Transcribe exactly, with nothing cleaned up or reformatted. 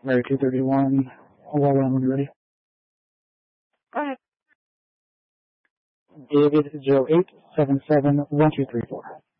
Mary two thirty-one, well, when you're ready. Go ahead. David zero eight seven seven one two three four.